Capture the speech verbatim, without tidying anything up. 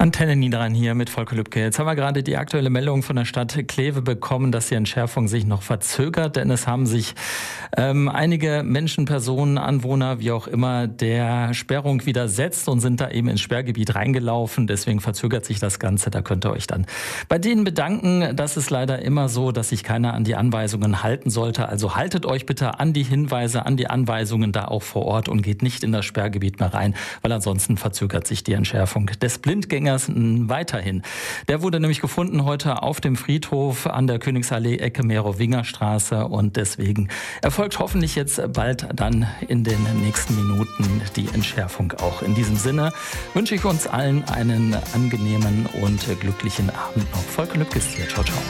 Antenne Niederrhein hier mit Volker Lübcke. Jetzt haben wir gerade die aktuelle Meldung von der Stadt Kleve bekommen, dass die Entschärfung sich noch verzögert, denn es haben sich ähm, einige Menschen, Personen, Anwohner, wie auch immer, der Sperrung widersetzt und sind da eben ins Sperrgebiet reingelaufen. Deswegen verzögert sich das Ganze. Da könnt ihr euch dann bei denen bedanken. Das ist leider immer so, dass sich keiner an die Anweisungen halten sollte. Also haltet euch bitte an die Hinweise, an die Anweisungen da auch vor Ort und geht nicht in das Sperrgebiet mehr rein, weil ansonsten verzögert sich die Entschärfung des Blindgängers weiterhin. Der wurde nämlich gefunden heute auf dem Friedhof an der Königsallee Ecke Merowinger-Straße und deswegen erfolgt hoffentlich jetzt bald dann in den nächsten Minuten die Entschärfung auch. In diesem Sinne wünsche ich uns allen einen angenehmen und glücklichen Abend noch. Volker Lübcke ist hier. Ciao, ciao.